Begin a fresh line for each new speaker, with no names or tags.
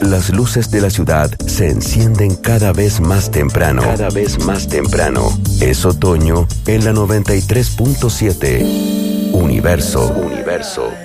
Las luces de la ciudad se encienden cada vez más temprano. Cada vez más temprano. Es otoño en la 93.7. Universo.